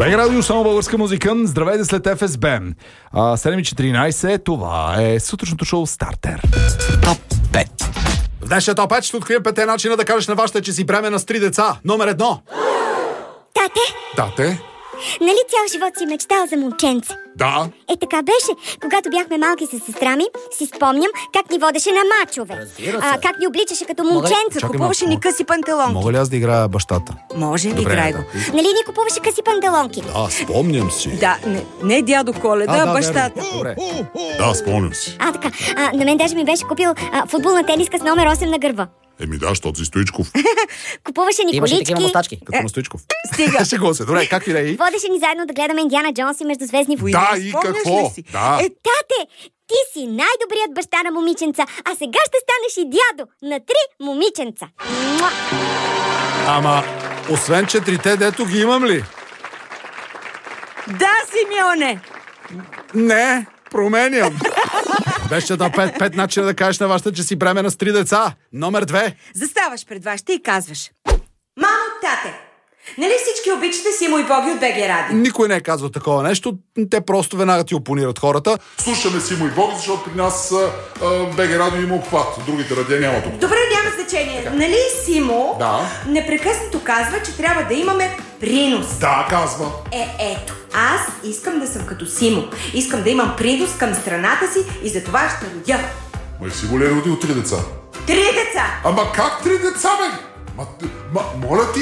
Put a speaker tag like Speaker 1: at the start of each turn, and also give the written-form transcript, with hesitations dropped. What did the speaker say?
Speaker 1: БГ Радио, само българска музика. Здравейте след ФСБ. 7:14, това е сутрешното шоу Стартер.
Speaker 2: Топ 5.
Speaker 1: В днешния топ 5 ще открием 5 начина да кажеш на вашата, че си бременна с 3 деца. Номер 1. Тате.
Speaker 3: Нали цял живот си мечтал за момченце?
Speaker 1: Да.
Speaker 3: Така беше. Когато бяхме малки с сестра ми, си спомням как ни водеше на мачове. Как ни обличаше като момченца.
Speaker 4: Купуваше ни къси панталонки.
Speaker 1: Мога ли аз да играя бащата?
Speaker 4: Може, играй го.
Speaker 3: Нали ни купуваше къси панталонки?
Speaker 1: Да, спомням си.
Speaker 4: Да, не дядо Коледа, а бащата.
Speaker 1: Добре. Да, спомням си.
Speaker 3: Така. На мен даже ми беше купил футболна тениска с номер 8 на гърба.
Speaker 1: Да, защото си Стоичков.
Speaker 3: Купуваше ни
Speaker 2: Имаше
Speaker 3: колички.
Speaker 2: такива мустачки.
Speaker 1: Като на Стоичков.
Speaker 4: Стига.
Speaker 1: Шегува се. Добре, как и да е?
Speaker 3: Водеше ни заедно да гледаме Индиана Джонс и Междузвездни войни.
Speaker 1: Да, и
Speaker 4: Спомняш
Speaker 1: какво?
Speaker 4: ли си?
Speaker 1: Да.
Speaker 3: Тате, ти си най-добрият баща на момиченца, а сега ще станеш и дядо на 3 момиченца. Муа!
Speaker 1: Ама, освен 4-те, дето ги имам ли?
Speaker 4: Да, Симеоне!
Speaker 1: Не, променям. Беше на 5 начина да кажеш на вашата, че си бременна с 3 деца. Номер 2.
Speaker 4: Заставаш пред вашите и казваш: мамо, тате, нали всички обичате Симо и Боги от БГ Радио?
Speaker 1: Никой не е казва такова нещо. Те просто веднага ти опонират хората. Слушаме Симо и Боги, защото при нас БГ Радио има обхват. Другите радиа няма тук.
Speaker 4: Добре, няма значение. Нали Симо непрекъснато казва, че трябва да имаме принос?
Speaker 1: Да, казва.
Speaker 4: Ето, аз искам да съм като Симо. Искам да имам принос към страната си и за това ще родя.
Speaker 5: Ма и Симо ли е родил 3 деца?
Speaker 4: 3 деца!
Speaker 5: Ама как 3 деца, бе? Моля ти,